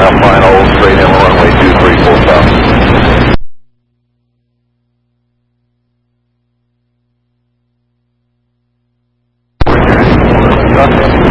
mile final, straight in runway 23, full stop.